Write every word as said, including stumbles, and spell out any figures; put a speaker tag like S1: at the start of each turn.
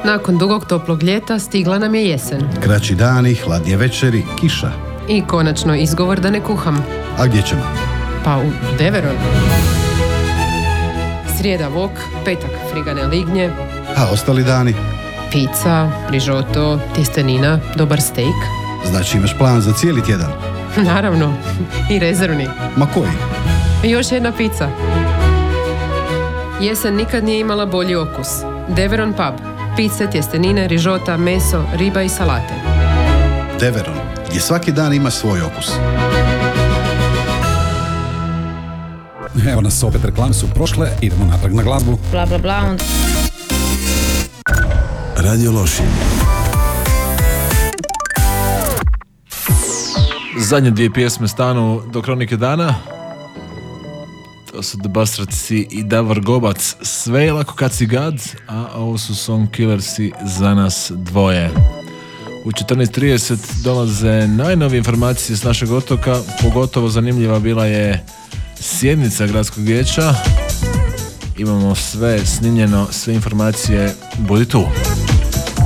S1: Nakon dugog toplog ljeta stigla nam je jesen.
S2: Kraći dani, hladnije večeri, kiša.
S1: I konačno izgovor da ne kuham.
S2: A gdje ćemo?
S1: Pa u Deveron. Srijeda vok, petak frigane lignje,
S2: A ostali dani?
S1: pizza, rižoto, tjestenina, dobar steak.
S2: Znači imaš plan za cijeli tjedan?
S1: Naravno, i rezervni.
S2: Ma koji?
S1: I još jedna pizza. Jesen nikad nije imala bolji okus. Deveron pub. Pizze, tjestenine, rižota, meso, riba i salate.
S2: Deveron, gdje svaki dan ima svoj okus.
S3: Evo nas opet, reklame su prošle, idemo natrag na glazbu.
S4: Bla bla bla. On...
S2: Radio Loši.
S5: Zadnje dvije pjesme stanu do Kronike dana. To su The Bastarci i Davor Gobac. Sve je lako kad si gad, a ovo su Song Killersi za nas dvoje. U četrnaest trideset dolaze najnovije informacije s našeg otoka. Pogotovo zanimljiva bila je sjednica gradskog vijeća. Imamo sve snimljeno, sve informacije. Budi tu.